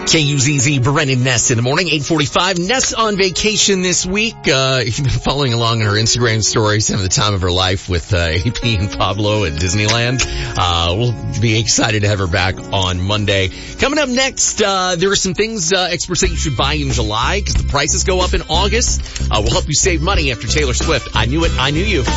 KUZZ, Brennan Ness in the morning, 8:45. Ness on vacation this week. If you've been following along on her Instagram stories, having the time of her life with AP and Pablo at Disneyland. We'll be excited to have her back on Monday. Coming up next, there are some things experts say you should buy in July because the prices go up in August. We'll help you save money after Taylor Swift. I Knew It, I Knew You.